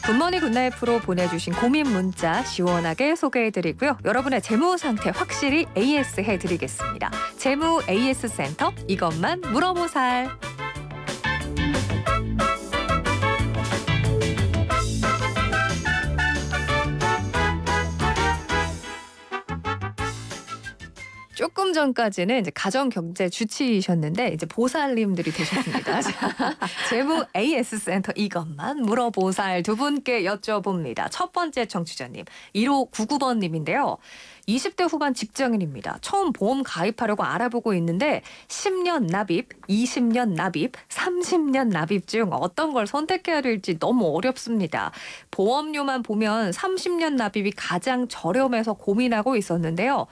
굿모닝 굿나잇프로 보내주신 고민 문자 시원하게 소개해드리고요. 여러분의 재무 상태 확실히 AS 해드리겠습니다. 재무 AS 센터 이것만 물어보살. 조금 전까지는 이제 가정경제 주치이셨는데 이제 보살님들이 되셨습니다. 자, 재무 AS 센터 이것만 물어보살 두 분께 여쭤봅니다. 첫 번째 청취자님 1599번님인데요. 20대 후반 직장인입니다. 처음 보험 가입하려고 알아보고 있는데 10년 납입, 20년 납입, 30년 납입 중 어떤 걸 선택해야 될지 너무 어렵습니다. 보험료만 보면 30년 납입이 가장 저렴해서 고민하고 있었는데요.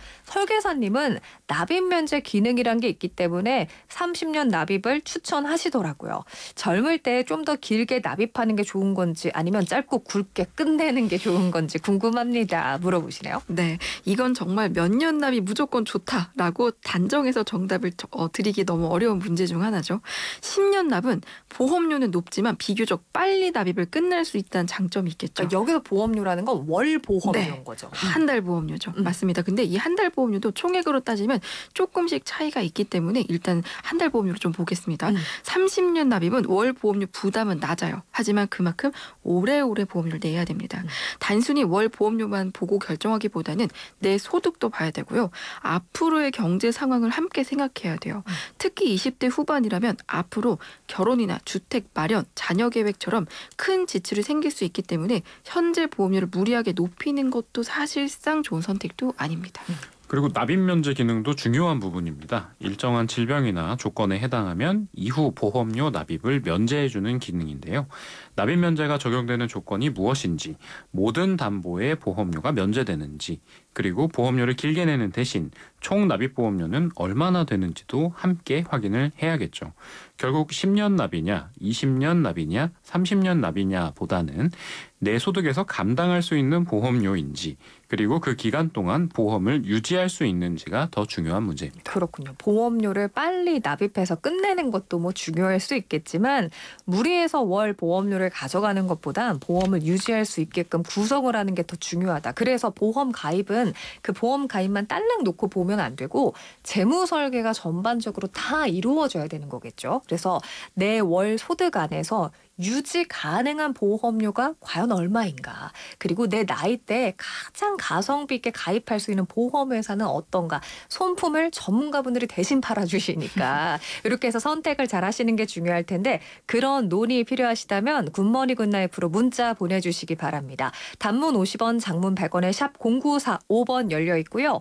설계사님은 납입 면제 기능이란 게 있기 때문에 30년 납입을 추천하시더라고요. 젊을 때 좀 더 길게 납입하는 게 좋은 건지 아니면 짧고 굵게 끝내는 게 좋은 건지 궁금합니다. 물어보시네요. 네, 이건 정말 몇 년 납이 무조건 좋다라고 단정해서 정답을 드리기 너무 어려운 문제 중 하나죠. 10년 납은 보험료는 높지만 비교적 빨리 납입을 끝낼 수 있다는 장점이 있겠죠. 그러니까 여기서 보험료라는 건 월 보험료인 거죠. 한 달 보험료죠. 맞습니다. 근데 이 한 달 보험료도 총액으로 따지면 조금씩 차이가 있기 때문에 일단 한 달 보험료로 좀 보겠습니다. 30년 납입은 월 보험료 부담은 낮아요. 하지만 그만큼 오래오래 보험료를 내야 됩니다. 단순히 월 보험료만 보고 결정하기보다는 내 소득도 봐야 되고요. 앞으로의 경제 상황을 함께 생각해야 돼요. 특히 20대 후반이라면 앞으로 결혼이나 주택 마련, 자녀 계획처럼 큰 지출이 생길 수 있기 때문에 현재 보험료를 무리하게 높이는 것도 사실상 좋은 선택도 아닙니다. 그리고 납입 면제 기능도 중요한 부분입니다. 일정한 질병이나 조건에 해당하면 이후 보험료 납입을 면제해주는 기능인데요. 납입 면제가 적용되는 조건이 무엇인지, 모든 담보의 보험료가 면제되는지, 그리고 보험료를 길게 내는 대신 총 납입 보험료는 얼마나 되는지도 함께 확인을 해야겠죠. 결국 10년 납이냐, 20년 납이냐, 30년 납이냐 보다는 내 소득에서 감당할 수 있는 보험료인지, 그리고 그 기간 동안 보험을 유지할 수 있는지가 더 중요한 문제입니다. 그렇군요. 보험료를 빨리 납입해서 끝내는 것도 뭐 중요할 수 있겠지만 무리해서 월 보험료를 가져가는 것보단 보험을 유지할 수 있게끔 구성을 하는 게 더 중요하다. 그래서 보험 가입은 그 보험 가입만 딸랑 놓고 보면 안 되고 재무 설계가 전반적으로 다 이루어져야 되는 거겠죠. 그래서 내 월 소득 안에서 유지 가능한 보험료가 과연 얼마인가? 그리고 내 나이대에 가장 가성비 있게 가입할 수 있는 보험회사는 어떤가? 손품을 전문가분들이 대신 팔아주시니까 이렇게 해서 선택을 잘 하시는 게 중요할 텐데 그런 논의 필요하시다면 굿모닝 굿나잇프로 문자 보내주시기 바랍니다. 단문 50원, 장문 100원에 샵 0945번 열려 있고요.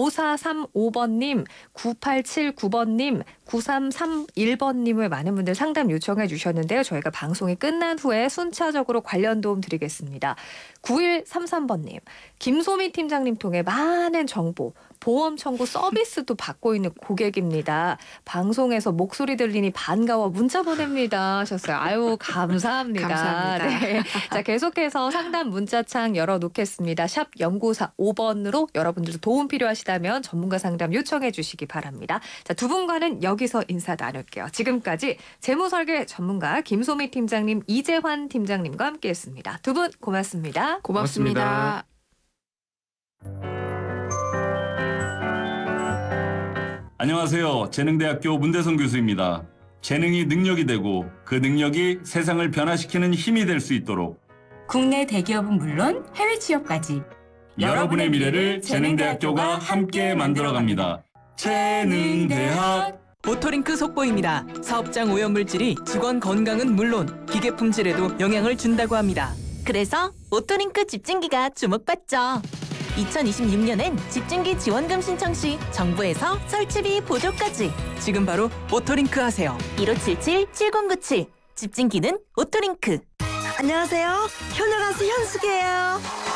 5435번님, 9879번님, 9331번님을 많은 분들 상담 요청해 주셨는데요. 저희가 방송이 끝난 후에 순차적으로 관련 도움 드리겠습니다. 9133번님, 김소미 팀장님 통해 많은 정보, 보험 청구 서비스도 받고 있는 고객입니다. 방송에서 목소리 들리니 반가워 문자 보냅니다 하셨어요. 아유 감사합니다. 감사합니다. 네. 자 계속해서 상담 문자창 열어놓겠습니다. 샵 0945번으로 여러분들도 도움 필요하시다면 전문가 상담 요청해 주시기 바랍니다. 자, 두 분과는 여기서 인사 나눌게요. 지금까지 재무설계 전문가 김소미 팀장님, 이재환 팀장님과 함께했습니다. 두 분 고맙습니다. 고맙습니다. 안녕하세요. 재능대학교 문대성 교수입니다. 재능이 능력이 되고 그 능력이 세상을 변화시키는 힘이 될 수 있도록 국내 대기업은 물론 해외 취업까지 여러분의 미래를 재능대학교가 함께 만들어갑니다. 재능대학 오토링크 속보입니다. 사업장 오염물질이 직원 건강은 물론 기계 품질에도 영향을 준다고 합니다. 그래서 오토링크 집중기가 주목받죠. 2026년엔 집중기 지원금 신청 시 정부에서 설치비 보조까지. 지금 바로 오토링크 하세요. 1577-7097 집중기는 오토링크. 안녕하세요. 효녀 가수 현숙이에요.